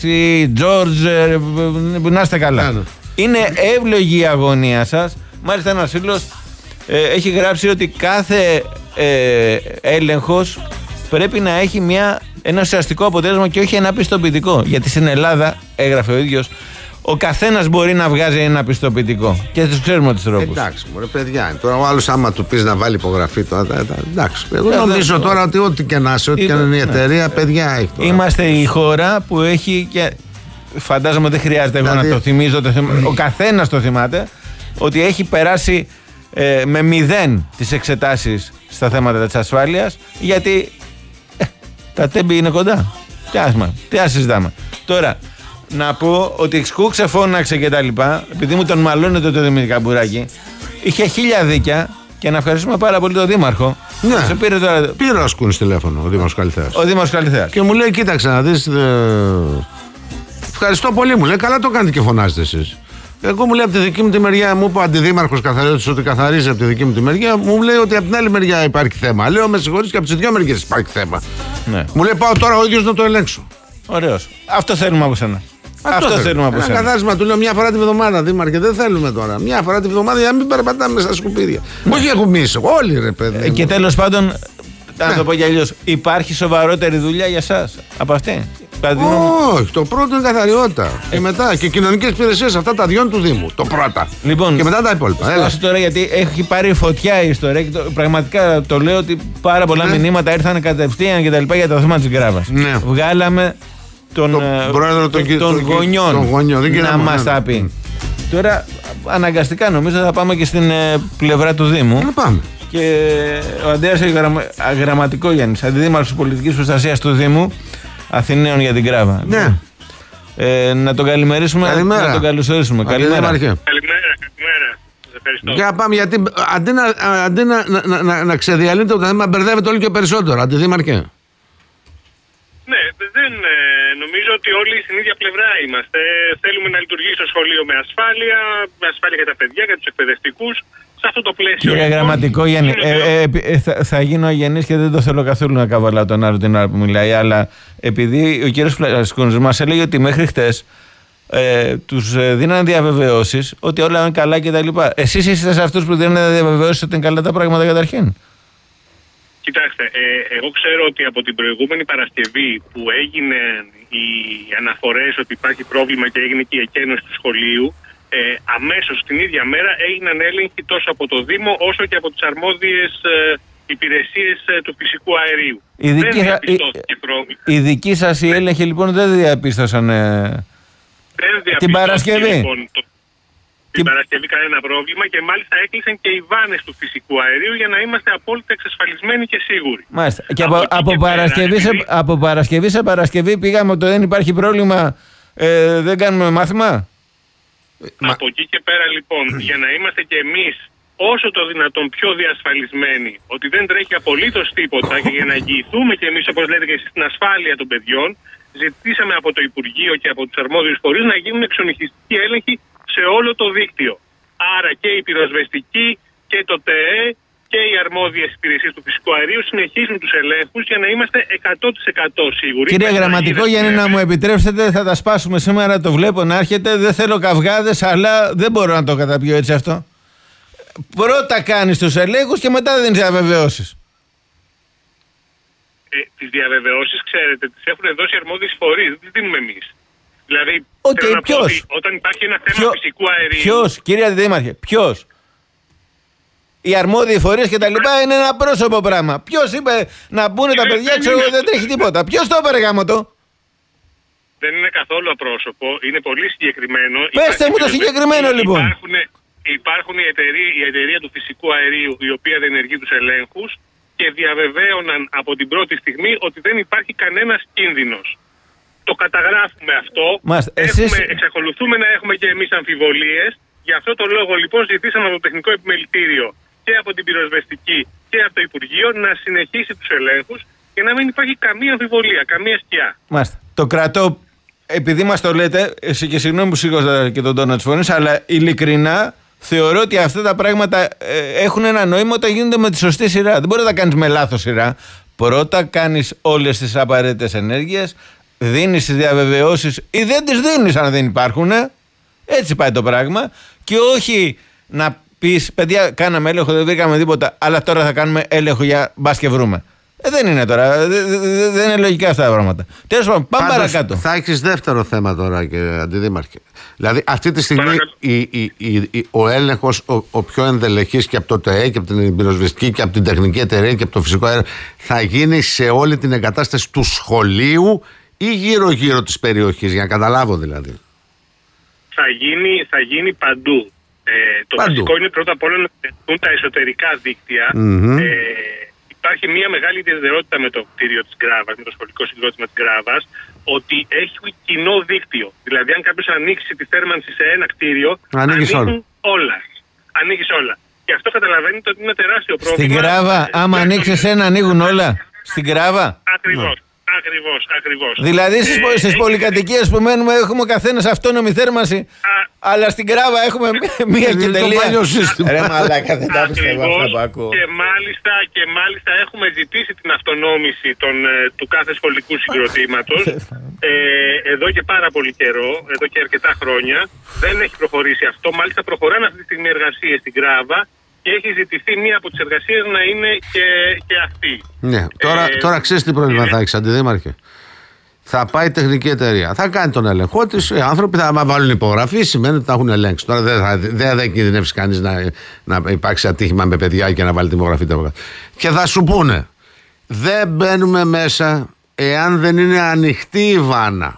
Τζόρτζ, να είστε καλά. Είναι εύλογη η αγωνία σας. Μάλιστα ένας φίλος έχει γράψει ότι κάθε έλεγχος πρέπει να έχει ένα ουσιαστικό αποτέλεσμα και όχι ένα πιστοποιητικό. Γιατί στην Ελλάδα, έγραφε ο ίδιος, ο καθένας μπορεί να βγάζει ένα πιστοποιητικό. Και τους ξέρουμε τους τρόπους. Εντάξει, μωρέ παιδιά. Τώρα ο άλλος, άμα του πεις να βάλει υπογραφή, εντάξει. Εγώ νομίζω τώρα ότι ό,τι και να είσαι, ό,τι και να είναι η εταιρεία, παιδιά έχει τώρα. Είμαστε η χώρα που έχει και. Φαντάζομαι δεν χρειάζεται εγώ να το θυμίζω. Ο καθένας το θυμάται ότι έχει περάσει με 0 τις εξετάσεις στα θέματα της ασφάλειας, γιατί τα τέμπη είναι κοντά. Τι ας συζητάμε. Τώρα, να πω ότι σκούξε, φώναξε και τα λοιπά, επειδή μου τον μαλώνεται το Δημήτρη Καμπουράκη, είχε 1000 δίκια και να ευχαριστούμε πάρα πολύ τον Δήμαρχο. Ναι, πήρε ο Ασκούνης τηλέφωνο, ο Δήμαρχος Καλυθέας. Ο Δήμαρχος Καλυθέας. Και μου λέει, κοίταξε να δεις, ευχαριστώ πολύ, μου λέει, καλά το κάνετε και φωνάζετε εσείς. Εγώ, μου λέει, από τη δική μου τη μεριά, μου είπε ο αντιδήμαρχος καθαριώτης ότι καθαρίζει από τη δική μου τη μεριά, μου λέει ότι από την άλλη μεριά υπάρχει θέμα. Λέω, με συγχωρείς, και από τις δύο μεριές υπάρχει θέμα. Ναι. Μου λέει, πάω τώρα ο ίδιος να το ελέγξω. Ωραίος. Αυτό θέλουμε από σένα. Αυτό θέλουμε από σένα. Ένα καθάρισμα του λέω μια φορά τη βδομάδα, Δήμαρχε, δεν θέλουμε τώρα. Μια φορά τη βδομάδα για να μην περπατάμε μέσα στα σκουπίδια. Όχι εμείς, όλοι ρε παιδί. Και τέλος πάντων, να το πω κι αλλιώς, υπάρχει σοβαρότερη δουλειά για εσάς από αυτή? Όχι, το πρώτο είναι καθαριότητα. Και μετά και κοινωνικές υπηρεσίες, αυτά τα δυο του Δήμου. Το πρώτα. Λοιπόν, και μετά τα υπόλοιπα. Έλα τώρα, γιατί έχει πάρει φωτιά η ιστορία. Και πραγματικά το λέω ότι πάρα πολλά μηνύματα ήρθαν κατευθείαν και τα λοιπά για το θέμα της Γκράβας. Ναι. Βγάλαμε τον πρόεδρο των γονιών να μας τα πει. Τώρα αναγκαστικά νομίζω θα πάμε και στην πλευρά του Δήμου. Να πάμε. Και ο Αντρέας Γραμματικόγιαννης, αντιδήμαρχος πολιτικής προστασίας του Δήμου Αθηναίων για την Γκράβα. Ναι. Να τον καλημερίσουμε, καλημέρα. Να τον καλωσορίσουμε. Καλημέρα. Καλημέρα. Για να πάμε, γιατί αντί να ξεδιαλύνεται το θέμα, μπερδεύεται όλο και περισσότερο. Αντιδήμαρχε. Ναι, νομίζω ότι όλοι στην ίδια πλευρά είμαστε. Θέλουμε να λειτουργήσει το σχολείο με ασφάλεια για τα παιδιά, για τους εκπαιδευτικούς. Σε αυτό το πλαίσιο. Κύριε Γραμματικόγιαννη, θα γίνω αγενής και δεν το θέλω καθόλου να καβαλάω τον άλλο την ώρα που μιλάει, αλλά επειδή ο κύριος Φλασκούνης μας έλεγε ότι μέχρι χτες τους δίνανε διαβεβαιώσεις ότι όλα είναι καλά κτλ. Εσείς είστε σε αυτούς που δίνανε διαβεβαιώσεις ότι είναι καλά τα πράγματα καταρχήν? Κοιτάξτε, εγώ ξέρω ότι από την προηγούμενη Παρασκευή που έγιναν οι αναφορές ότι υπάρχει πρόβλημα και έγινε και η εκένωση του σχολείου, αμέσως την ίδια μέρα έγιναν έλεγχοι τόσο από το Δήμο όσο και από τις αρμόδιες υπηρεσίες του φυσικού αερίου. Η δική σας η έλεγχοι λοιπόν δεν διαπίστωσαν την Παρασκευή? Λοιπόν, την Παρασκευή κανένα πρόβλημα και μάλιστα έκλεισαν και οι βάνες του φυσικού αερίου για να είμαστε απόλυτα εξασφαλισμένοι και σίγουροι. Μάλιστα. Και από Παρασκευή σε Παρασκευή πήγαμε ότι δεν υπάρχει πρόβλημα, δεν κάνουμε μάθημα. Από εκεί και πέρα λοιπόν, για να είμαστε και εμείς όσο το δυνατόν πιο διασφαλισμένοι ότι δεν τρέχει απολύτως τίποτα και για να εγγυηθούμε και εμείς, όπως λέτε και εσείς, την ασφάλεια των παιδιών, ζητήσαμε από το Υπουργείο και από τους αρμόδιους φορείς να γίνουν εξονυχιστικοί έλεγχοι σε όλο το δίκτυο. Άρα και η πυροσβεστική και το ΤΕΕ και οι αρμόδιες υπηρεσίες του φυσικού αερίου συνεχίζουν τους ελέγχους για να είμαστε 100% σίγουροι. Κύριε Γραμματικόγιαννη, να μου επιτρέψετε, θα τα σπάσουμε σήμερα, το βλέπω να έρχεται. Δεν θέλω καυγάδες, αλλά δεν μπορώ να το καταπιώ έτσι αυτό. Πρώτα κάνεις τους ελέγχους και μετά δίνεις διαβεβαιώσεις. Τις διαβεβαιώσεις, ξέρετε, τις έχουν δώσει αρμόδιες φορείς, δεν τις δίνουμε εμείς. Δηλαδή, ποιος? Όταν υπάρχει ένα θέμα φυσικού αερίου. Ποιος, κύριε Αντιδήμαρχε, ποιος? Οι αρμόδιοι φορείς και τα λοιπά είναι ένα πρόσωπο πράγμα. Ποιος είπε να πούνε τα παιδιά, ξέρω εγώ, δεν τρέχει τίποτα? Ποιος το έπαιρε γάμο το? Δεν είναι καθόλου απρόσωπο, είναι πολύ συγκεκριμένο. Πέστε μου το συγκεκριμένο λοιπόν. Υπάρχουν η εταιρεία του φυσικού αερίου, η οποία δεν ενεργεί τους ελέγχους και διαβεβαίωναν από την πρώτη στιγμή ότι δεν υπάρχει κανένας κίνδυνος. Το καταγράφουμε αυτό. Εξακολουθούμε να έχουμε και εμείς αμφιβολίες. Γι' αυτό το λόγο λοιπόν ζητήσαμε από το τεχνικό επιμελητήριο και από την πυροσβεστική και από το Υπουργείο να συνεχίσει τους ελέγχους και να μην υπάρχει καμία αμφιβολία, καμία σκιά. Μάλιστα. Το κρατώ, επειδή μας το λέτε, και συγγνώμη που σήκωσα και τον τόνο της φωνής, αλλά ειλικρινά θεωρώ ότι αυτά τα πράγματα έχουν ένα νόημα όταν γίνονται με τη σωστή σειρά. Δεν μπορεί να τα κάνεις με λάθος σειρά. Πρώτα κάνεις όλες τις απαραίτητες ενέργειες, δίνεις τις διαβεβαιώσεις ή δεν τις δίνεις αν δεν υπάρχουν. Έτσι πάει το πράγμα. Και όχι να πεις, παιδιά, κάναμε έλεγχο, δεν βρήκαμε τίποτα, αλλά τώρα θα κάνουμε έλεγχο για μπας και βρούμε. Δεν είναι τώρα. Δεν είναι λογικά αυτά τα πράγματα. Τέλος πάντων, πάμε παρακάτω. Θα έχεις δεύτερο θέμα τώρα, κύριε Αντιδήμαρχε. Δηλαδή, αυτή τη στιγμή ο έλεγχος, ο πιο ενδελεχής και από το ΤΕΕ και από την πυροσβεστική και από την τεχνική εταιρεία και από το φυσικό αέρα, θα γίνει σε όλη την εγκατάσταση του σχολείου ή γύρω-γύρω της περιοχής, για να καταλάβω δηλαδή. Θα γίνει παντού. Το βασικό είναι πρώτα απ' όλα να θετούν τα εσωτερικά δίκτυα. Υπάρχει μια μεγάλη ιδιαιτερότητα με το κτίριο της Γκράβας, με το σχολικό συγκρότημα της Γκράβας, ότι έχει κοινό δίκτυο. Δηλαδή, αν κάποιος ανοίξει τη θέρμανση σε ένα κτίριο, ανοίγουν όλα. Ανοίγεις όλα. Και αυτό καταλαβαίνετε ότι είναι τεράστιο πρόβλημα. Στην Γκράβα, άμα ανοίξεις ένα, ανοίγουν όλα. Στην Γκράβα. Ακριβώς. Δηλαδή στις πολυκατοικίες που μένουμε έχουμε ο καθένας αυτόνομη θέρμανση, αλλά στην Γκράβα έχουμε μία και τελεία. Ρε μαλάκα, δεν τα πιστεύω αυτά που ακούω. Και μάλιστα έχουμε ζητήσει την αυτονόμηση του κάθε σχολικού συγκροτήματος εδώ και πάρα πολύ καιρό, εδώ και αρκετά χρόνια. Δεν έχει προχωρήσει αυτό. Μάλιστα προχωράνε αυτή τη στιγμή εργασίες στην Γκράβα και έχει ζητηθεί μία από τις εργασίες να είναι και αυτή. Ναι, τώρα ξέρεις τι πρόβλημα θα έχεις, Αντιδήμαρχε. Θα πάει η τεχνική εταιρεία, θα κάνει τον έλεγχό της. Οι άνθρωποι θα βάλουν υπογραφή, σημαίνει ότι θα έχουν ελέγξει. Τώρα δεν θα κινδυνεύσει κανείς να υπάρξει ατύχημα με παιδιά και να βάλει την υπογραφή. Και θα σου πούνε, δεν μπαίνουμε μέσα εάν δεν είναι ανοιχτή η βάνα.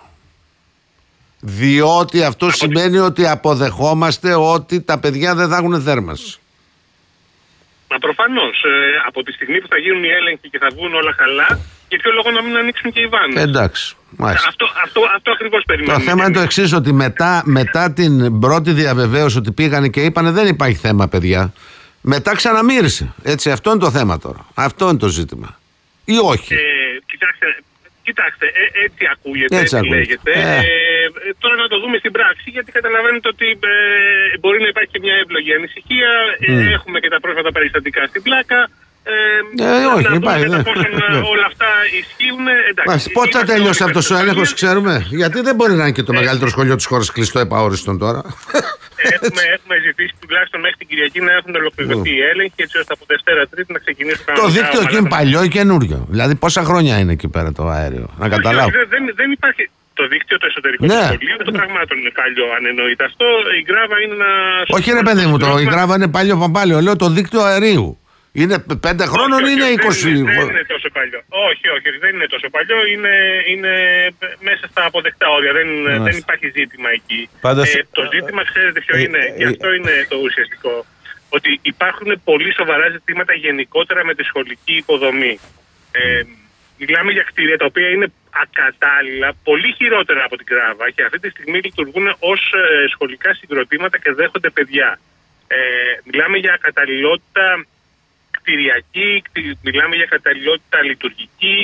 Διότι αυτό σημαίνει ότι αποδεχόμαστε ότι τα παιδιά δεν θα έχουν θέρμανση. Μα προφανώς, από τη στιγμή που θα γίνουν οι έλεγχοι και θα βγουν όλα καλά, για ποιο λόγο να μην ανοίξουν και οι βάνες. Εντάξει. Αυτό ακριβώς περιμένουμε. Το θέμα είναι το εξής, ότι μετά την πρώτη διαβεβαίωση ότι πήγανε και είπανε δεν υπάρχει θέμα, παιδιά, μετά ξαναμύρισε. Έτσι, αυτό είναι το θέμα τώρα. Αυτό είναι το ζήτημα. Ή όχι. Κοιτάξτε, έτσι ακούγεται, έτσι λέγεται. Τώρα να το δούμε στην πράξη, γιατί καταλαβαίνετε ότι μπορεί να υπάρχει και μια εύλογη ανησυχία. Έχουμε και τα πρόσφατα περιστατικά στην πλάκα. Όχι, να υπάρχει. Κατά πόσον όλα αυτά ισχύουν. Πότε θα τελειώσει αυτός ο έλεγχος, ξέρουμε. Γιατί δεν μπορεί να είναι και το μεγαλύτερο σχολείο της χώρας κλειστό επαόριστον τώρα. Έχουμε ζητήσει τουλάχιστον μέχρι την Κυριακή να έχουν ολοκληρωθεί οι έλεγχοι, έτσι ώστε από Δευτέρα Τρίτη να ξεκινήσουν. Το δίκτυο εκεί είναι παλιό ή καινούριο? Δηλαδή, πόσα χρόνια είναι εκεί πέρα το αέριο? Να καταλάβω. Δεν υπάρχει. Το δίκτυο το εσωτερικό του σχολείου των πραγμάτων είναι παλιό, αν εννοείται αυτό. Η Γκράβα είναι ένα. Όχι, ρε παιδί μου, η Γκράβα είναι παλιό παπάλιο. Λέω το δίκτυο αερίου. Είναι 5 χρόνων ή είναι 20? Δεν είναι τόσο παλιό. Όχι, δεν είναι τόσο παλιό. Είναι μέσα στα αποδεκτά όρια. Δεν υπάρχει ζήτημα εκεί. Το ζήτημα, ξέρετε ποιο είναι? Γι' αυτό είναι το ουσιαστικό. Ότι υπάρχουν πολύ σοβαρά ζητήματα γενικότερα με τη σχολική υποδομή. Μιλάμε για κτίρια τα οποία είναι ακατάλληλα, πολύ χειρότερα από την Γκράβα και αυτή τη στιγμή λειτουργούν ως σχολικά συγκροτήματα και δέχονται παιδιά. Μιλάμε για καταλληλότητα κτηριακή, μιλάμε για καταλληλότητα λειτουργική.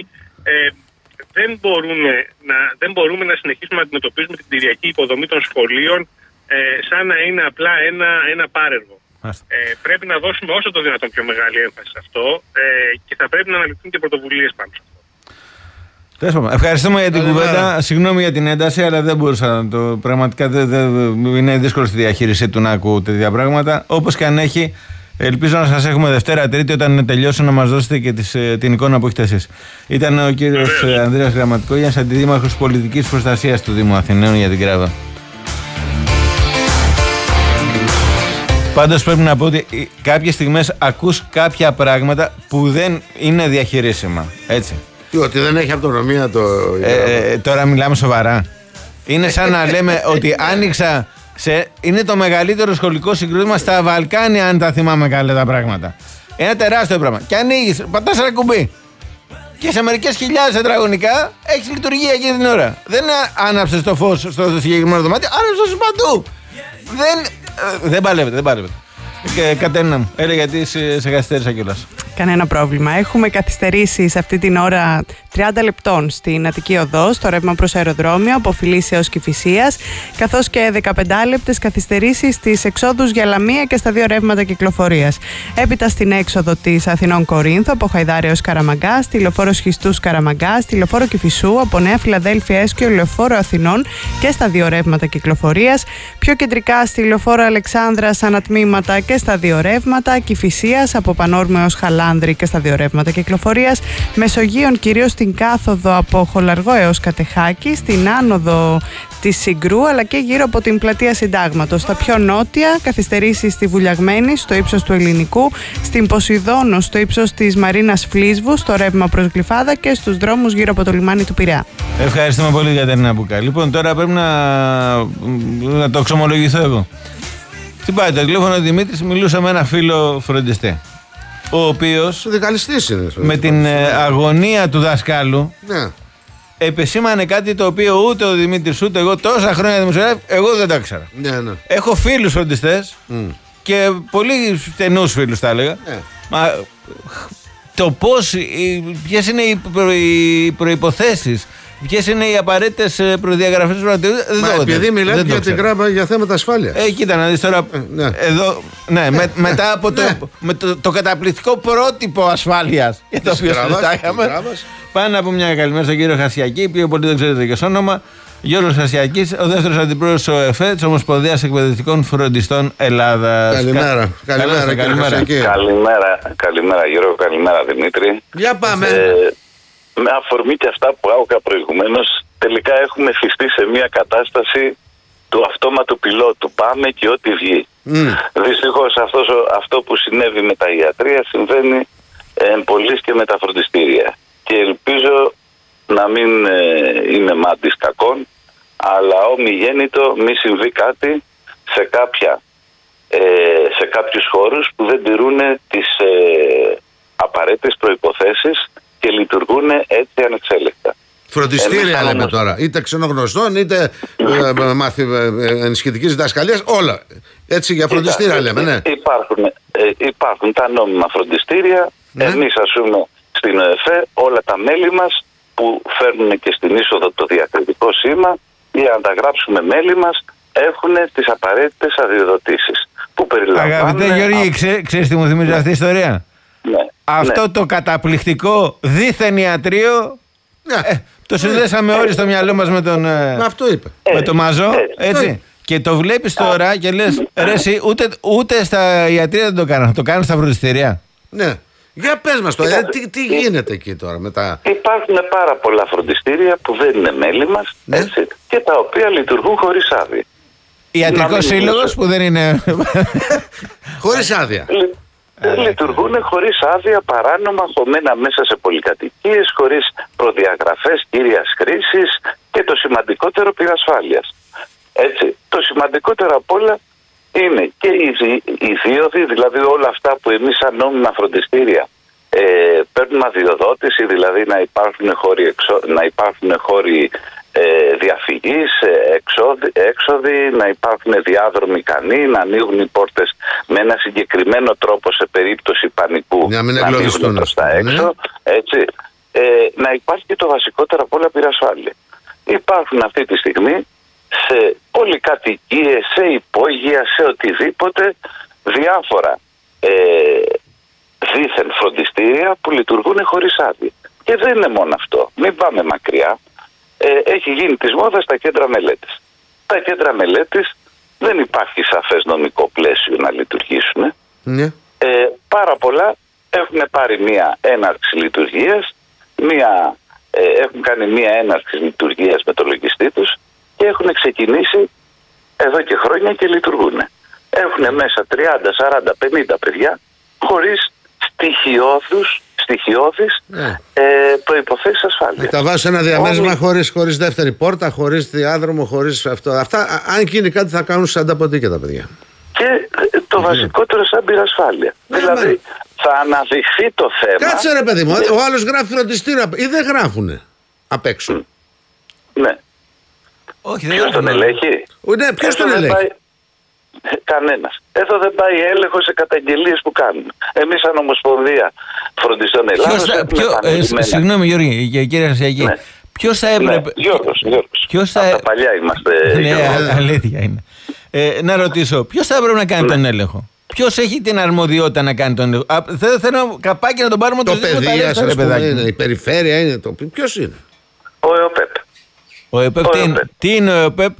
Δεν μπορούμε να συνεχίσουμε να αντιμετωπίζουμε την κτηριακή υποδομή των σχολείων σαν να είναι απλά ένα πάρεργο. Πρέπει να δώσουμε όσο το δυνατόν πιο μεγάλη έμφαση σε αυτό και θα πρέπει να αναλυθούν και πρωτοβουλίες πάνω σε αυτό. Ευχαριστούμε για την κουβέντα. Συγγνώμη για την ένταση, αλλά δεν μπορούσα να το. Πραγματικά είναι δύσκολο στη διαχείρισή του να ακούω τέτοια πράγματα. Όπως και αν έχει, ελπίζω να σας έχουμε Δευτέρα Τρίτη όταν τελειώσω να μας δώσετε και την εικόνα που έχετε εσείς. Ήταν ο κύριος Ανδρέας Γραμματικόγιαννης, αντιδήμαρχος πολιτικής προστασίας του Δήμου Αθηναίων για την Γκράβα. Πάντως πρέπει να πω ότι κάποιες στιγμές ακούς κάποια πράγματα που δεν είναι διαχειρίσιμα. Έτσι. Ότι δεν έχει αυτονομία το. Τώρα μιλάμε σοβαρά. Είναι σαν να λέμε ότι άνοιξα. Είναι το μεγαλύτερο σχολικό συγκρότημα στα Βαλκάνια, αν τα θυμάμαι καλά τα πράγματα. Ένα τεράστιο πράγμα. Και ανοίγεις, πατάς ένα κουμπί. Και σε μερικές χιλιάδες τετραγωνικά έχεις λειτουργία εκείνη την ώρα. Δεν άναψες το φως στο συγκεκριμένο δωμάτιο, άναψες παντού. Δεν παλεύεται. Κατέρινα μου, έλεγα γιατί σε καθυστέρησα κιόλας. Κανένα πρόβλημα. Έχουμε καθυστερήσει σε αυτή την ώρα 30 λεπτών στην Αττική Οδό, στο ρεύμα προς αεροδρόμιο από Φιλής έως Κηφισίας, καθώς και 15 λεπτές καθυστερήσεις στις εξόδους για Λαμία και στα δύο ρεύματα κυκλοφορίας. Έπειτα στην έξοδο της Αθηνών Κορίνθου από Χαϊδάρη έως Καραμαγκά, στη λεωφόρο Σχιστούς Καραμαγκά, στη λεωφόρο Κηφισού από Νέα Φιλαδέλφια έως και λεωφόρο Αθηνών και στα δύο ρεύματα κυκλοφορίας. Πιο κεντρικά στη λεωφόρο Αλεξάνδρας ανατμήματα και στα δύο ρεύματα, Κηφισίας από Πανόρμιο έως Χαλάνδρη και στα δύο ρεύματα κυκλοφορίας, Μεσογείων κυρίως στην κάθοδο από Χολαργό έως Κατεχάκη, στην άνοδο της Συγκρού αλλά και γύρω από την πλατεία Συντάγματος. Στα πιο νότια, καθυστερήσεις στη Βουλιαγμένη, στο ύψος του Ελληνικού, στην Ποσειδόνο, στο ύψος της Μαρίνας Φλίσβου, στο ρεύμα προς Γλυφάδα και στους δρόμους γύρω από το λιμάνι του Πειραιά. Ευχαριστούμε πολύ, Κατερίνα Μπουκά. Λοιπόν, τώρα πρέπει να το εξομολογηθώ εγώ. Χτυπάει το τηλέφωνο ο Δημήτρης, μιλούσα με ένα φίλο φροντιστή, ο οποίος με την αγωνία του δασκάλου επεσήμανε κάτι το οποίο ούτε ο Δημήτρης ούτε εγώ τόσα χρόνια δημοσιογράφη, εγώ δεν το ήξερα. Ναι. Έχω φίλους φροντιστές και πολύ στενούς φίλους, θα έλεγα. Μα το πώς, ποιες είναι οι προϋποθέσεις, ποιες είναι οι απαραίτητες προδιαγραφές του φροντιστή. Επειδή μιλάτε για την Γράβα για θέματα ασφάλειας. Κοίτα να δεις τώρα. Εδώ, μετά από το καταπληκτικό πρότυπο ασφάλειας για το οποίο συζητάγαμε. Πάνω από μια καλημέρα στον κύριο Χασιακή, που πολύ δεν ξέρετε και ως όνομα. Γιώργος Χασιακής, ο δεύτερος αντιπρόεδρος του ΟΕΦΕ, της Ομοσπονδίας Εκπαιδευτικών Φροντιστών Ελλάδας. Καλημέρα. Καλημέρα Γιώργο, καλημέρα Δημήτρη. Για πάμε. Με αφορμή και αυτά που άκουγα προηγουμένως, τελικά έχουμε φυστεί σε μια κατάσταση του αυτόματου πιλότου. Πάμε και ό,τι βγει. Δυστυχώς αυτό που συνέβη με τα ιατρεία συμβαίνει πολλής και με τα φροντιστήρια. Και ελπίζω να μην είναι μάτις κακών, αλλά ομιγέννητο μη συμβεί κάτι σε κάποιους χώρους που δεν τηρούν τις απαραίτητες προϋποθέσεις και λειτουργούν έτσι ανεξέλεκτα. Φροντιστήρια λέμε τώρα, είτε ξενογνωστών, είτε ενισχυτικής διδασκαλίας, όλα. Έτσι για φροντιστήρια λέμε, ναι. Υπάρχουν τα νόμιμα φροντιστήρια, εμείς ας πούμε στην ΟΕΦΕ όλα τα μέλη μας που φέρνουν και στην είσοδο το διακριτικό σήμα, για να τα γράψουμε μέλη μας, έχουν τις απαραίτητες αδειοδοτήσεις. Που περιλαμβάνουν... Αγαπητέ Γιώργη, ξέρεις τι μου θυμίζει αυτή η ιστορία? Ναι. Αυτό το καταπληκτικό δίθεν ιατρείο, το συνδέσαμε όλοι στο μυαλό μας με τον, με τον Μαζό, έτσι. Και το βλέπεις τώρα και λες, ρε εσύ, ούτε στα ιατρεία δεν το κάνουν, το κάνουν στα φροντιστήρια. Ναι. Για πες μας τώρα, τι γίνεται εκεί τώρα μετά? Υπάρχουν πάρα πολλά φροντιστήρια που δεν είναι μέλη μας, έτσι, και τα οποία λειτουργούν χωρίς άδεια. Ιατρικός σύλλογος που δεν είναι... Χωρίς άδεια. Λειτουργούν χωρίς άδεια, παράνομα, χωμένα μέσα σε πολυκατοικίες, χωρίς προδιαγραφές κύριας χρήσης και το σημαντικότερο πυρασφάλειας. Έτσι, το σημαντικότερο απ' όλα είναι και οι δίωδοι, δηλαδή όλα αυτά που εμείς σαν νόμιμα φροντιστήρια παίρνουμε αδειοδότηση, δηλαδή να υπάρχουν χώροι διαφυγής, έξοδοι, να υπάρχουν διάδρομοι ικανοί, να ανοίγουν οι πόρτες με ένα συγκεκριμένο τρόπο σε περίπτωση πανικού, να ανοίγουν προς τα έξω, έτσι. Να υπάρχει και το βασικότερο από όλα, πυρασφάλεια. Υπάρχουν αυτή τη στιγμή σε πολυκατοικίες, σε υπόγεια, σε οτιδήποτε, διάφορα δίθεν φροντιστήρια που λειτουργούν χωρίς άδεια. Και δεν είναι μόνο αυτό. Μην πάμε μακριά. Έχει γίνει της μόδας τα κέντρα μελέτης. Τα κέντρα μελέτης δεν υπάρχει σαφές νομικό πλαίσιο να λειτουργήσουν. Πάρα πολλά έχουν πάρει μία έναρξη λειτουργίας, έχουν κάνει μία έναρξη λειτουργίας με το λογιστή τους και έχουν ξεκινήσει εδώ και χρόνια και λειτουργούν. Έχουν μέσα 30, 40, 50 παιδιά χωρίς στοιχειώδεις προϋποθέσεις ασφάλειας. Τα βάζω ένα διαμέρισμα χωρίς δεύτερη πόρτα, χωρίς διάδρομο, χωρίς αυτό. Αυτά, αν γίνει κάτι, θα κάνουν σαν τα ποτίκια τα παιδιά. Και το βασικότερο σαν πυρασφάλεια. Δηλαδή, θα αναδειχθεί το θέμα. Κάτσε ρε παιδί μου, ο άλλος γράφει φροντιστήριο ή δεν γράφουνε απ' έξω. Ναι. Όχι, ποιος τον ελέγχει? Ναι, ποιος τον ελέγχει? Κανένας. Εδώ δεν πάει έλεγχο σε καταγγελίες που κάνουν. Εμείς σαν Ομοσπονδία φροντιστών Ελλάδος. Συγγνώμη Γιώργη, κύριε Ασιακή. Ναι. Ποιος θα έπρεπε... Γιώργος. Από τα παλιά είμαστε. Ναι, αλήθεια είναι. Να ρωτήσω, ποιος θα έπρεπε να κάνει τον έλεγχο? Ποιος έχει την αρμοδιότητα να κάνει τον έλεγχο? Δεν θέλω καπάκι να τον πάρουμε το παιδί, ας πούμε, η περιφέρεια είναι το... Ποιος είναι? Ο ΕΟΠΕΠ. Ο ΕΟΠΕΠ, τι είναι ο ΕΟΠΕΠ?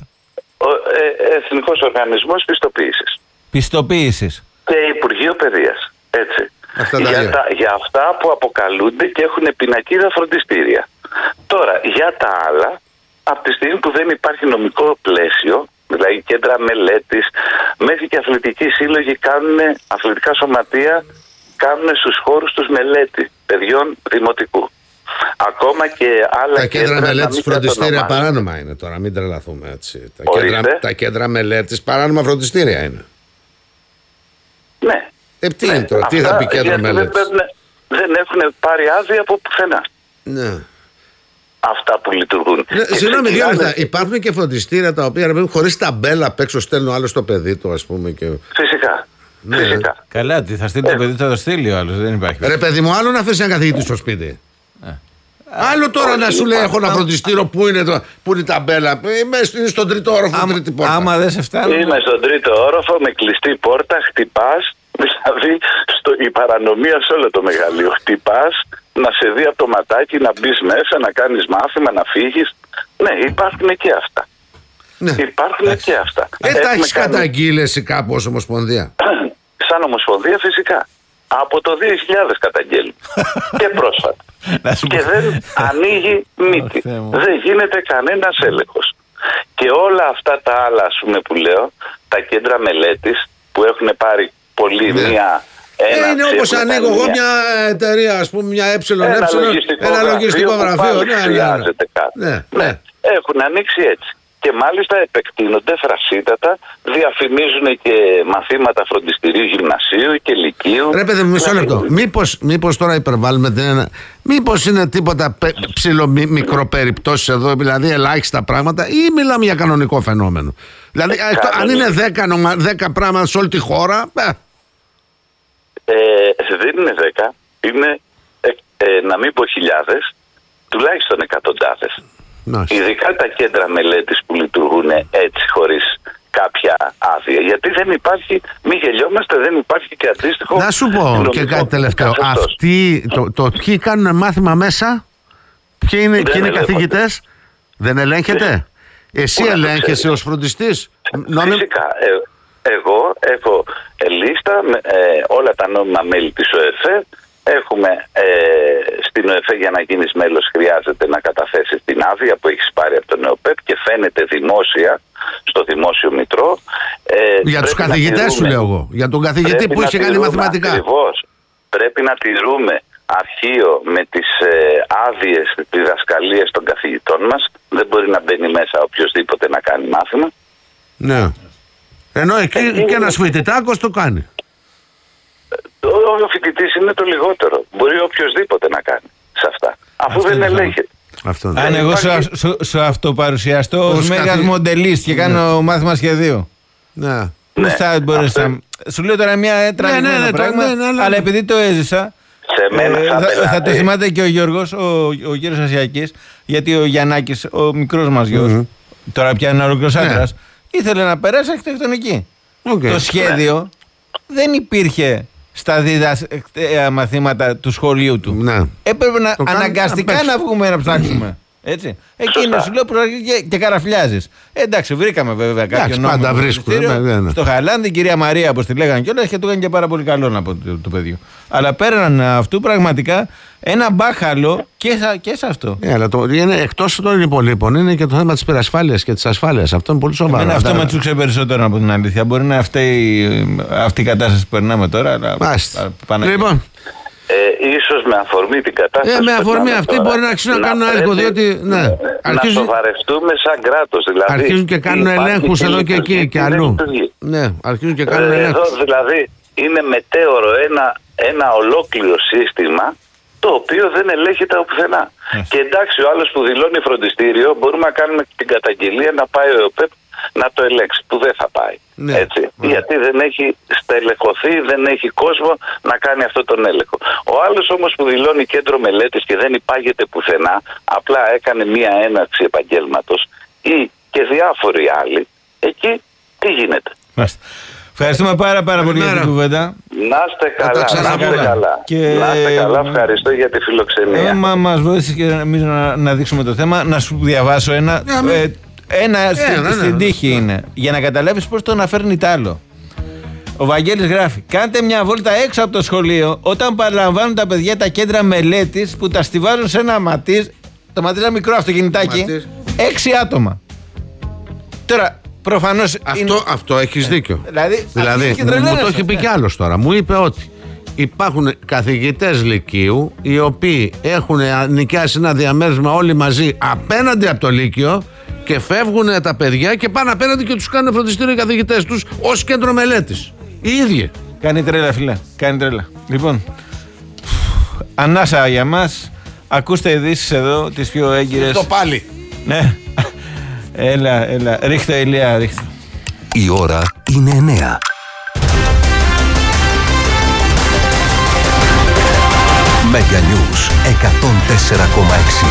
Εθνικός Οργανισμός Πιστοποίησης. Και Υπουργείο Παιδείας. Έτσι. Για αυτά που αποκαλούνται και έχουν πινακίδα φροντιστήρια. Τώρα, για τα άλλα, από τη στιγμή που δεν υπάρχει νομικό πλαίσιο, δηλαδή κέντρα μελέτης, μέχρι και αθλητικοί σύλλογοι αθλητικά σωματεία κάνουν στους χώρους τους μελέτη παιδιών δημοτικού. Ακόμα και άλλα τα κέντρα μελέτης φροντιστήρια παράνομα είναι τώρα, μην τρελαθούμε έτσι. Τα κέντρα μελέτης παράνομα φροντιστήρια είναι. Ναι. Τι είναι τώρα, τι θα πει κέντρο μελέτης? Δεν έχουν πάρει άδεια από πουθενά. Ναι. Αυτά που λειτουργούν. Συγγνώμη, δύο λεπτά. Υπάρχουν και φροντιστήρια τα οποία χωρίς ταμπέλα απ' έξω στέλνουν άλλο στο παιδί του, ας πούμε. Και... Φυσικά. Ναι. Φυσικά. Καλά, τι θα στείλει το παιδί, θα το στείλει ο άλλος. Δεν υπάρχει. Ρε παιδί μου, άλλο να αφήσει ένα καθηγητή στο σπίτι. Άλλο τώρα να σου λέει: έχω ένα φροντιστήριο, πού είναι η ταμπέλα? Είμαι στον τρίτο όροφο, τρίτη πόρτα. Άμα δεν σε φτάνει. Είμαι στον τρίτο όροφο με κλειστή πόρτα, χτυπάς. Δηλαδή η παρανομία σε όλο το μεγαλείο. Χτυπάς, να σε δει από το ματάκι, να μπεις μέσα, να κάνεις μάθημα, να φύγεις. Ναι, υπάρχουν και αυτά. Ναι. Υπάρχουν και αυτά. Τα έχεις καταγγείλει εσύ κάπου ως Ομοσπονδία? Σαν Ομοσπονδία φυσικά. Από το 2000 καταγγέλνει. Και πρόσφατα. Και δεν ανοίγει μύτη. Δεν γίνεται κανένας έλεγχος. Και όλα αυτά τα άλλα, ας πούμε, που λέω, τα κέντρα μελέτης που έχουν πάρει πολύ είναι όπως ανοίγω εγώ μια εταιρεία, ας πούμε, μια ένα λογιστικό γραφείο. Ναι. Έχουν ανοίξει έτσι. Και μάλιστα επεκτείνονται θρασίτατα, διαφημίζουν και μαθήματα φροντιστηρίου γυμνασίου και λυκείου. Ρε παιδί μου, μισό λεπτό. Μήπως τώρα υπερβάλλουμε μήπως είναι τίποτα μικροπεριπτώσεις εδώ, δηλαδή ελάχιστα πράγματα, ή μιλάμε για κανονικό φαινόμενο? Δηλαδή, αν είναι 10 πράγματα σε όλη τη χώρα. Δεν είναι 10, είναι να μην πω χιλιάδες, τουλάχιστον εκατοντάδες. Ειδικά τα κέντρα μελέτης που λειτουργούν έτσι χωρίς κάποια άδεια. Γιατί δεν υπάρχει, μη γελιόμαστε, δεν υπάρχει και αντίστοιχο. Να σου πω και κάτι τελευταίο. Αυτοί ποιοι κάνουν μάθημα μέσα, ποιοι είναι οι καθηγητές, δεν ελέγχεται? Εσύ ελέγχεσαι ως φροντιστής? Φυσικά. Εγώ έχω λίστα με όλα τα νόμιμα μέλη της ΟΕΦΕ. Έχουμε στην ΟΕΦΕ, για να γίνεις μέλος χρειάζεται να καταθέσεις την άδεια που έχεις πάρει από τον ΕΟΠΕΠ και φαίνεται δημόσια στο δημόσιο μητρό. Για τους καθηγητές σου λέω εγώ. Για τον καθηγητή που είχε κάνει μαθηματικά. Ακριβώς. Πρέπει να τηρούμε αρχείο με τις άδειες διδασκαλίες των καθηγητών μας. Δεν μπορεί να μπαίνει μέσα οποιοσδήποτε να κάνει μάθημα. Ναι. Ενώ εκεί και ένας φοιτητάκος το κάνει. Ο φοιτητής είναι το λιγότερο. Μπορεί οποιοσδήποτε να κάνει σε αυτά. Αφού δεν ελέγχεται. Αν εγώ σου αυτοπαρουσιαστώ ως μέγας μοντελίστ και κάνω μάθημα σχεδίου. Ναι. Δεν θα μπορείς να... Σου λέω τώρα μια τραγικό πράγμα, αλλά επειδή το έζησα, θα το θυμάται και ο Γιώργος, ο κύριος Ασιακής, γιατί ο Γιαννάκης, ο μικρός μας γιος, τώρα πια είναι ολόκληρος άντρας, ήθελε να περάσει αρχιτεκτονική. Το σχέδιο δεν υπήρχε στα μαθήματα του σχολείου του. Έπρεπε αναγκαστικά να βγούμε να ψάξουμε. Έτσι. Εκείνο σου λέω και καραφλιάζεις. Εντάξει, βρήκαμε βέβαια κάποιο νόμο. Πάντα βρίσκουμε. Στο Χαλάνδη, η κυρία Μαρία, όπως τη λέγανε κιόλας, και του έκανε και πάρα πολύ καλό από το παιδί. Αλλά πέραν αυτού πραγματικά ένα μπάχαλο και σε αυτό. Αλλά εκτός των υπολείπων είναι και το θέμα της υπερασφάλειας και της ασφάλειας. Αυτό είναι πολύ σοβαρό. Αυτό με τσούξε περισσότερο από την αλήθεια. Μπορεί να αυτή η κατάσταση που περνάμε τώρα. Λοιπόν. Ίσως με αφορμή την κατάσταση. Με αφορμή αυτή τώρα, μπορεί να αρχίσουν να κάνουν έλεγχο. Διότι. Να σοβαρευτούμε σαν κράτος. Δηλαδή, αρχίζουν και κάνουν ελέγχους εδώ και εκεί και αλλού. Ναι, αρχίζουν και κάνουν ελέγχους. Εδώ δηλαδή είναι μετέωρο ένα ολόκληρο σύστημα το οποίο δεν ελέγχεται από πουθενά. Και εντάξει, ο άλλος που δηλώνει φροντιστήριο, μπορούμε να κάνουμε την καταγγελία να πάει ο ΕΟΠΕΠ να το ελέγξει, που δεν θα πάει. Ναι. Έτσι. Γιατί δεν έχει στελεχωθεί, δεν έχει κόσμο να κάνει αυτό τον έλεγχο. Ο άλλος όμως που δηλώνει κέντρο μελέτης και δεν υπάγεται πουθενά, απλά έκανε μία έναρξη επαγγέλματος, ή και διάφοροι άλλοι, εκεί τι γίνεται? Ευχαριστούμε πάρα πολύ για την κουβέντα. Να είστε καλά, να είστε καλά. Να είστε καλά, ευχαριστώ για τη φιλοξενία. Μας βοήθησε και εμείς να δείξουμε το θέμα. Να σου διαβάσω ένα. Στην τύχη είναι. Για να καταλάβεις πώς το αναφέρνει τ' άλλο. Ο Βαγγέλης γράφει: κάντε μια βόλτα έξω από το σχολείο όταν παραλαμβάνουν τα παιδιά τα κέντρα μελέτης που τα στιβάζουν σε ένα ματίζ. Το ματίζ είναι μικρό αυτοκινητάκι. 6 άτομα. Τώρα, προφανώς. Αυτό έχεις δίκιο. Δηλαδή μου το έχει πει κι άλλος τώρα. Μου είπε ότι υπάρχουν καθηγητές λυκείου οι οποίοι έχουν νοικιάσει ένα διαμέρισμα όλοι μαζί απέναντι από το Λύκειο και φεύγουν τα παιδιά και πάνε απέναντι και τους κάνουν φροντιστήριο οι καθηγητές τους ως κέντρο μελέτης. Οι ίδιοι. Κάνει τρέλα, φίλε. Κάνει τρέλα. Λοιπόν, ανάσα για μας. Ακούστε ειδήσεις εδώ, τις πιο έγκυρες. Το πάλι. Ναι. Έλα. Ρίχτε, Ηλία, ρίχτε. Η ώρα είναι 9. Mega News 104,6.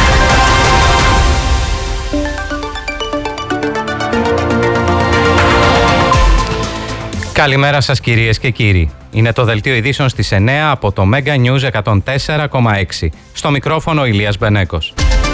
Καλημέρα σας κυρίες και κύριοι. Είναι το δελτίο ειδήσεων στις 9 από το Mega News 104,6. Στο μικρόφωνο ο Ηλίας Μπενέκος.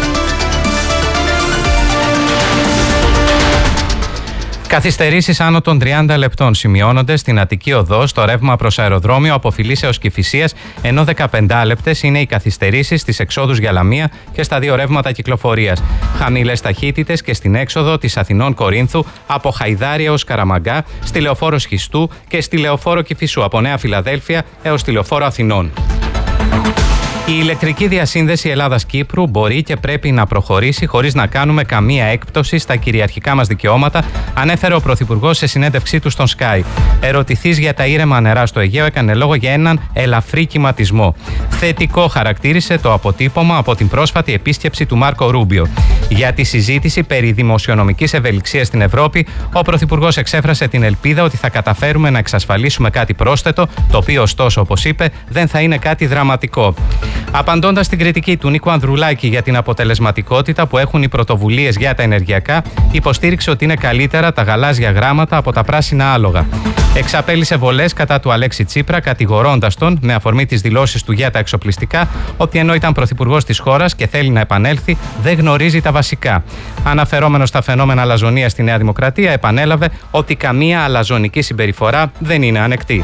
Καθυστερήσεις άνω των 30 λεπτών σημειώνονται στην Αττική Οδό στο ρεύμα προς αεροδρόμιο από Φιλίσσεως Κηφισίας, ενώ 15 λεπτές είναι οι καθυστερήσεις στις εξόδους για Λαμία και στα δύο ρεύματα κυκλοφορίας. Χαμηλές ταχύτητες και στην έξοδο της Αθηνών Κορίνθου από Χαϊδάρη έως Καραμαγκά, στη Λεωφόρο Σχιστού και στη Λεωφόρο Κηφισού από Νέα Φιλαδέλφια έως τη Λεωφόρο Αθηνών. Η ηλεκτρική διασύνδεση Ελλάδας-Κύπρου μπορεί και πρέπει να προχωρήσει χωρίς να κάνουμε καμία έκπτωση στα κυριαρχικά μας δικαιώματα, ανέφερε ο Πρωθυπουργός σε συνέντευξή του στον Sky. Ερωτηθείς για τα ήρεμα νερά στο Αιγαίο, έκανε λόγο για έναν ελαφρύ κυματισμό. Θετικό χαρακτήρισε το αποτύπωμα από την πρόσφατη επίσκεψη του Μάρκο Ρούμπιο. Για τη συζήτηση περί δημοσιονομικής ευελιξίας στην Ευρώπη, ο Πρωθυπουργός εξέφρασε την ελπίδα ότι θα καταφέρουμε να εξασφαλίσουμε κάτι πρόσθετο, το οποίο ωστόσο, όπως είπε, δεν θα είναι κάτι δραματικό. Απαντώντας στην κριτική του Νίκου Ανδρουλάκη για την αποτελεσματικότητα που έχουν οι πρωτοβουλίες για τα ενεργειακά, υποστήριξε ότι είναι καλύτερα τα γαλάζια γράμματα από τα πράσινα άλογα. Εξαπέλυσε βολές κατά του Αλέξη Τσίπρα, κατηγορώντας τον, με αφορμή τις δηλώσεις του για τα εξοπλιστικά, ότι ενώ ήταν πρωθυπουργός της χώρας και θέλει να επανέλθει, δεν γνωρίζει τα βασικά. Αναφερόμενος στα φαινόμενα αλαζονίας στη Νέα Δημοκρατία, επανέλαβε ότι καμία αλαζονική συμπεριφορά δεν είναι ανεκτή.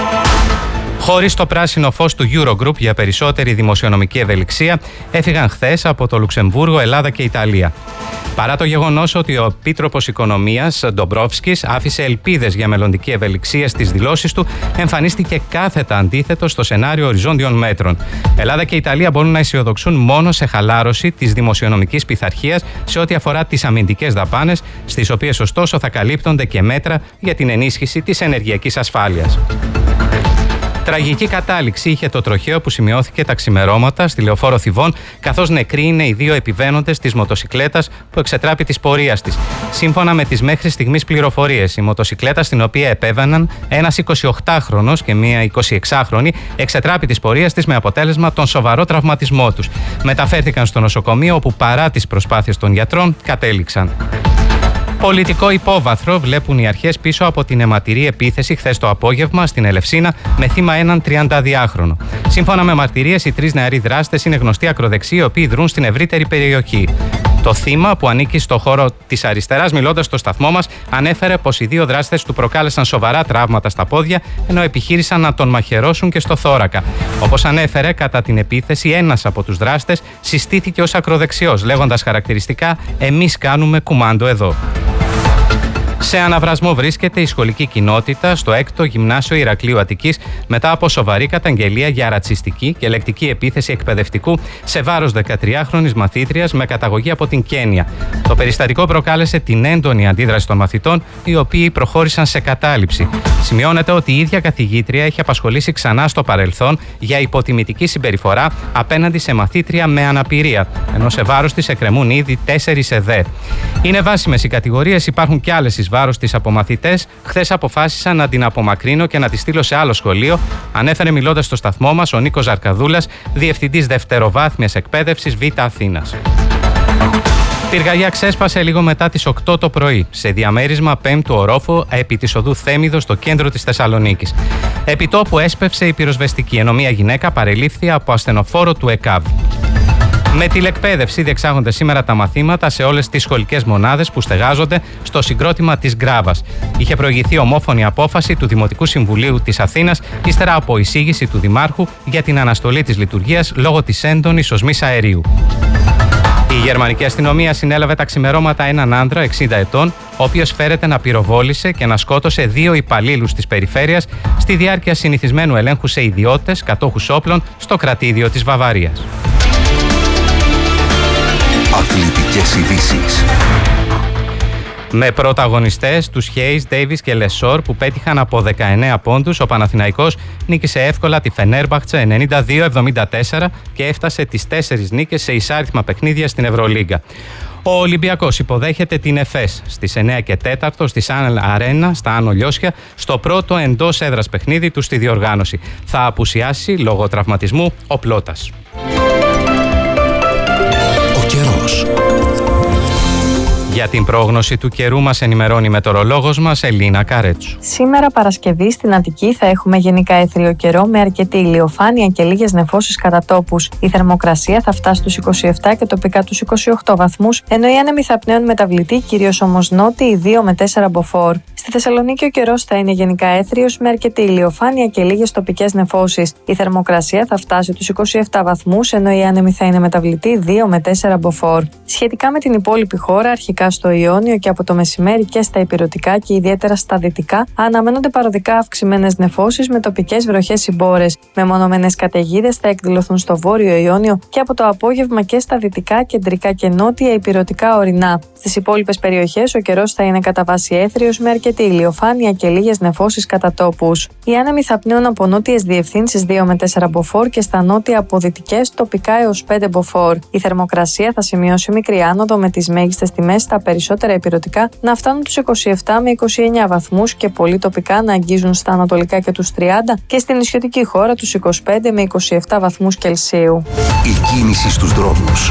Χωρίς το πράσινο φως του Eurogroup για περισσότερη δημοσιονομική ευελιξία, έφυγαν χθες από το Λουξεμβούργο, Ελλάδα και Ιταλία. Παρά το γεγονός ότι ο Επίτροπος Οικονομίας Ντομπρόφσκης άφησε ελπίδες για μελλοντική ευελιξία στις δηλώσεις του, εμφανίστηκε κάθετα αντίθετο στο σενάριο οριζόντιων μέτρων. Ελλάδα και Ιταλία μπορούν να αισιοδοξούν μόνο σε χαλάρωση της δημοσιονομικής πειθαρχίας σε ό,τι αφορά τις αμυντικές δαπάνες, στις οποίες ωστόσο θα καλύπτονται και μέτρα για την ενίσχυση της ενεργειακής ασφάλειας. Τραγική κατάληξη είχε το τροχαίο που σημειώθηκε τα ξημερώματα στη Λεωφόρο Θηβών, καθώς νεκροί είναι οι δύο επιβαίνοντες της μοτοσικλέτας που εξετράπη της πορείας της. Σύμφωνα με τις μέχρι στιγμής πληροφορίες, η μοτοσικλέτα στην οποία επέβαιναν ένας 28χρονος και μία 26χρονη εξετράπη της πορείας της με αποτέλεσμα τον σοβαρό τραυματισμό τους. Μεταφέρθηκαν στο νοσοκομείο όπου παρά τις προσπάθειες των γιατρών κατέληξαν. Πολιτικό υπόβαθρο βλέπουν οι αρχές πίσω από την αιματηρή επίθεση χθες το απόγευμα στην Ελευσίνα με θύμα έναν 32χρονο. Σύμφωνα με μαρτυρίες, οι τρεις νεαροί δράστες είναι γνωστοί ακροδεξιοί οι οποίοι δρούν στην ευρύτερη περιοχή. Το θύμα, που ανήκει στο χώρο της αριστεράς, μιλώντας στο σταθμό μας, ανέφερε πως οι δύο δράστες του προκάλεσαν σοβαρά τραύματα στα πόδια, ενώ επιχείρησαν να τον μαχαιρώσουν και στο θώρακα. Όπως ανέφερε, κατά την επίθεση, ένας από τους δράστες συστήθηκε ως ακροδεξιός, λέγοντας χαρακτηριστικά «Εμείς κάνουμε κουμάντο εδώ». Σε αναβρασμό βρίσκεται η σχολική κοινότητα στο 6ο Γυμνάσιο Ηρακλείου Αττικής μετά από σοβαρή καταγγελία για ρατσιστική και λεκτική επίθεση εκπαιδευτικού σε βάρος 13χρονης μαθήτριας με καταγωγή από την Κένια. Το περιστατικό προκάλεσε την έντονη αντίδραση των μαθητών, οι οποίοι προχώρησαν σε κατάληψη. Σημειώνεται ότι η ίδια καθηγήτρια έχει απασχολήσει ξανά στο παρελθόν για υποτιμητική συμπεριφορά απέναντι σε μαθήτρια με αναπηρία, ενώ σε βάρος της εκκρεμούν ήδη 4 ΕΔΕ. Είναι βάσιμες οι κατηγορίες, υπάρχουν κι άλλες εις βάρος της από μαθητές. Χθες αποφάσισα να την απομακρύνω και να τη στείλω σε άλλο σχολείο, ανέφερε μιλώντας στο σταθμό μας ο Νίκος Ζαρκαδούλας, διευθυντής δευτεροβάθμιας εκπαίδευσης Β' Αθήνας. Πυρκαγιά ξέσπασε λίγο μετά τις 8 το πρωί, σε διαμέρισμα 5ου ορόφου επί της οδού Θέμιδος στο κέντρο της Θεσσαλονίκης. Επί τόπου έσπευσε η πυροσβεστική, ενώ μια γυναίκα παρελήφθη από ασθενοφόρο του ΕΚΑΒ. Με τηλεκπαίδευση διεξάγονται σήμερα τα μαθήματα σε όλες τις σχολικές μονάδες που στεγάζονται στο συγκρότημα της Γκράβας. Είχε προηγηθεί ομόφωνη απόφαση του Δημοτικού Συμβουλίου της Αθήνας, ύστερα από εισήγηση του Δημάρχου για την αναστολή της λειτουργίας λόγω της έντονης οσμής αερίου. Η γερμανική αστυνομία συνέλαβε τα ξημερώματα έναν άντρα 60 ετών, ο οποίος φέρεται να πυροβόλησε και να σκότωσε 2 υπαλλήλους της περιφέρειας στη διάρκεια συνηθισμένου ελέγχου σε ιδιώτες κατόχους όπλων στο κρατήδιο της Βαβαρίας. Αθλητικές ειδήσεις. Με πρωταγωνιστές τους Χέις, Ντέιβις και Λεσόρ που πέτυχαν από 19 πόντους, ο Παναθηναϊκός νίκησε εύκολα τη Φενέρμπαχτσε 92-74 και έφτασε τις 4 νίκες σε εισάριθμα παιχνίδια στην Ευρωλίγκα. Ο Ολυμπιακός υποδέχεται την ΕΦΕΣ στις 9 και 4 στη Σάνελ Αρένα στα Άνω Λιώσια στο πρώτο εντός έδρας παιχνίδι του στη διοργάνωση. Θα απουσιάσει λόγω τραυματισμού ο Πλώτας. Ο καιρός. Για την πρόγνωση του καιρού μας ενημερώνει η μετεωρολόγος μας Ελίνα Καρέτσου. Σήμερα Παρασκευή στην Αττική θα έχουμε γενικά έθριο καιρό με αρκετή ηλιοφάνεια και λίγες νεφώσεις κατά τόπους. Η θερμοκρασία θα φτάσει στους 27 και τοπικά τους 28 βαθμούς, ενώ οι άνεμοι θα πνέουν μεταβλητοί, κυρίως όμως νότιοι 2 με 4 μποφόρ. Στη Θεσσαλονίκη ο καιρός θα είναι γενικά έθριος με αρκετή ηλιοφάνεια και λίγες τοπικές νεφώσεις. Η θερμοκρασία θα φτάσει τους 27 βαθμούς, ενώ οι άνεμοι θα είναι μεταβλητοί 2 με 4 μποφόρ. Σχετικά με την υπόλοιπη χώρα, αρχικά στο Ιόνιο και από το μεσημέρι και στα ηπειρωτικά και ιδιαίτερα στα δυτικά, αναμένονται παροδικά αυξημένες νεφώσεις με τοπικές βροχές συμπόρες. Μεμονωμένες καταιγίδες θα εκδηλωθούν στο βόρειο Ιόνιο και από το απόγευμα και στα δυτικά, κεντρικά και νότια ηπειρωτικά ορεινά. Στις υπόλοιπες περιοχές ο καιρός θα είναι κατά βάση έθριος με αρκετή ηλιοφάνεια και λίγες νεφώσεις κατά τόπους. Οι άνεμοι θα πνέουν από νότιες διευθύνσεις 2 με 4 μποφόρ και στα νότια από δυτικές τοπικά έως 5 μποφόρ. Η θερμοκρασία θα σημειώσει μικρή άνοδο με τις μέγιστες τιμές στα περισσότερα ηπειρωτικά να φτάνουν τους 27 με 29 βαθμούς και πολύ τοπικά να αγγίζουν στα ανατολικά και τους 30 και στην νησιωτική χώρα τους 25 με 27 βαθμούς Κελσίου. Η κίνηση στους δρόμους.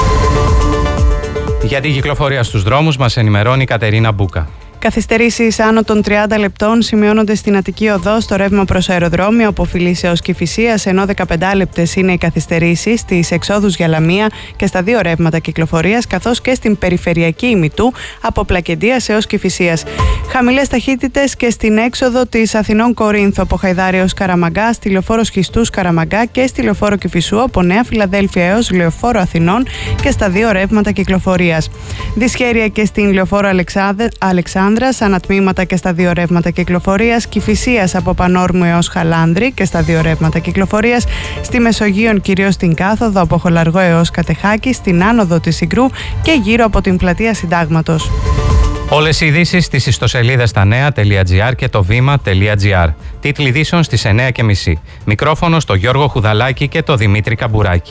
Για την κυκλοφορία στους δρόμους μας ενημερώνει η Κατερίνα Μπούκα. Καθυστερήσεις άνω των 30 λεπτών σημειώνονται στην Αττική Οδό στο ρεύμα προς αεροδρόμιο από Φιλίσσεως Κηφισίας, ενώ 15 λεπτές είναι οι καθυστερήσεις στις εξόδους για Λαμία και στα 2 ρεύματα κυκλοφορίας, καθώς και στην περιφερειακή ημιτού από Πλακεντίας έως Κηφισίας. Χαμηλές ταχύτητες και στην έξοδο της Αθηνών Κορίνθου από Χαϊδάρη έως Καραμαγκά, στη λεωφόρο Σχιστούς Καραμαγκά και στη λεωφόρο Κηφισού από Νέα Φιλαδέλφια έως λεωφόρο Αθηνών και στα 2 ρεύματα κυκλοφορίας. Δυσχέρεια και στην λεωφόρο Αλεξάνδρας, ανατμήματα και στα 2 ρεύματα κυκλοφορίας, Κηφισίας από Πανόρμου έως Χαλάνδρη και στα 2 ρεύματα κυκλοφορίας, στη Μεσογείον κυρίως στην κάθοδο από Χολαργό έως Κατεχάκη, στην άνοδο της Συγκρού και γύρω από την πλατεία Συντάγματος. Όλες οι ειδήσεις στις ιστοσελίδες stanea.gr και το βήμα.gr. Τίτλοι ειδήσεων στις 9:30. Μικρόφωνο στο Γιώργο Χουδαλάκη και το Δημήτρη Καμπουράκη.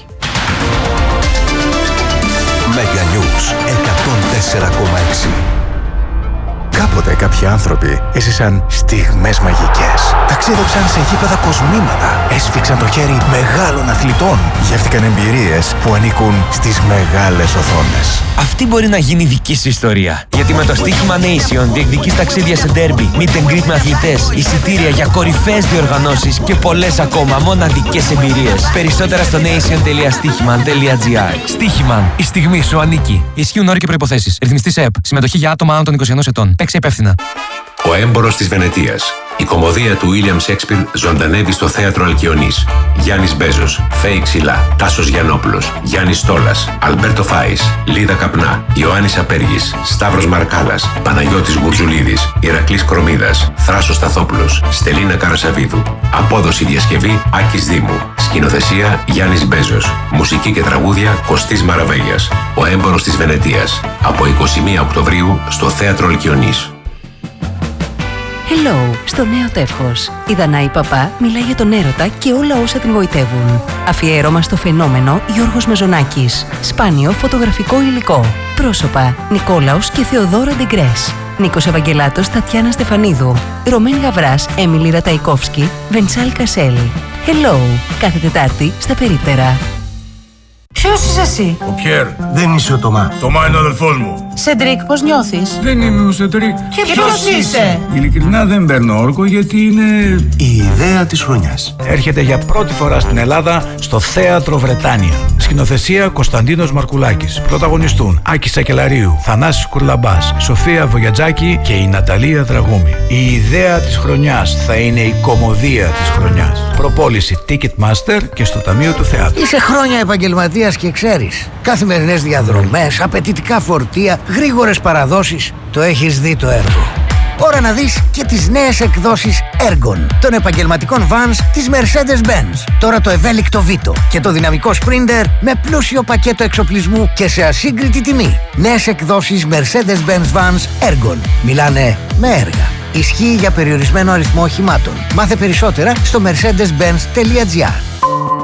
Meganews 104,6. Κάποτε κάποιοι άνθρωποι έζησαν στιγμές μαγικές. Ταξίδεψαν σε γήπεδα κοσμήματα. Έσφιξαν το χέρι μεγάλων αθλητών. Γεύτηκαν εμπειρίες που ανήκουν στις μεγάλες οθόνες. Αυτή μπορεί να γίνει δική σου ιστορία. Γιατί με το στοίχημα Nation διεκδικείς ταξίδια σε ντέρμπι, meet and greet με αθλητές, εισιτήρια για κορυφαίες διοργανώσεις και πολλές ακόμα μοναδικές εμπειρίες. Περισσότερα στο nation.stichiman.gr. Stichiman. Η στιγμή σου ανήκει. Ισχύουν όροι και προϋποθέσεις. Ρυθμιστής ΕΕΠ. Συμμετοχή για άτομα άνω των 21 ετών. Παίξε υπεύθυνα. Ο έμπορος της Βενετίας. Η κωμωδία του William Shakespeare ζωντανεύει στο θέατρο Αλκιονής. Γιάννης Μπέζος, Φέη Ξυλά, Τάσος Γιαννόπουλος, Γιάννης Στόλας, Αλμπέρτο Φάης, Λίδα Καπνά, Ιωάννης Απέργης, Σταύρος Μαρκάλας, Παναγιώτης Γουρζουλίδης, Ηρακλής Κρομίδας, Θράσος Σταθόπουλος, Στελίνα Καρασαβίδου. Απόδοση διασκευή Άκης Δήμου. Σκηνοθεσία Γιάννης Μπέζος. Μουσική και τραγούδια Κωστής Μαραβέγιας. Ο έμπορος της Βενετίας. Από 21 Οκτωβρίου στο θέατρο Αλκιονής. Hello, στο νέο τεύχος. Η Δανάη Παπά μιλάει για τον έρωτα και όλα όσα την γοητεύουν. Αφιέρωμα στο φαινόμενο Γιώργος Μαζονάκης. Σπάνιο φωτογραφικό υλικό. Πρόσωπα Νικόλαος και Θεοδόρα Ντεγκρές. Νίκος Ευαγγελάτος, Τατιάνα Στεφανίδου. Ρωμέν Γαβράς, Έμιλι Ραταϊκόφσκι, Βεντσάλ Κασέλη. Hello, κάθε Τετάρτη στα Περίπτερα. Ποιος είσαι εσύ? Ο Πιέρ. Δεν είσαι ο Τωμά. Τωμά είναι ο αδελφός μου. Σεντρίκ, πώς νιώθεις? Δεν είμαι ο Σεντρίκ. Και ποιος είσαι? Ειλικρινά δεν παίρνω όρκο γιατί είναι η ιδέα της χρονιάς. Έρχεται για πρώτη φορά στην Ελλάδα στο Θέατρο Βρετάνια. Σκηνοθεσία Κωνσταντίνος Μαρκουλάκης. Πρωταγωνιστούν Άκης Σακελαρίου, Θανάσης Κουρλαμπάς, Σοφία Βογιατζάκη και η Ναταλία Δραγούμη. Η ιδέα της χρονιάς θα είναι η κωμωδία της χρονιάς. Προπόληση Ticketmaster και στο Ταμείο του Θεάτρου. Είσαι χρόνια επαγγελματίας και ξέρεις. Καθημερινές διαδρομές, απαιτητικά φορτία, γρήγορες παραδόσεις. Το έχεις δει το έργο. Ώρα να δεις και τις νέες εκδόσεις Ergon των επαγγελματικών vans της Mercedes-Benz. Τώρα το ευέλικτο Vito και το δυναμικό Sprinter με πλούσιο πακέτο εξοπλισμού και σε ασύγκριτη τιμή. Νέες εκδόσεις Mercedes-Benz Vans Ergon. Μιλάνε με έργα. Ισχύει για περιορισμένο αριθμό οχημάτων. Μάθε περισσότερα στο mercedes-benz.gr.